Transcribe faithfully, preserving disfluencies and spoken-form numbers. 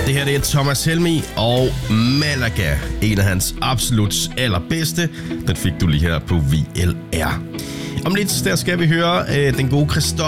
Det her det er Thomas Helmig og Malaga. En af hans absolut allerbedste. Den fik du lige her på V L R. Om lidt der skal vi høre øh, den gode Christoffer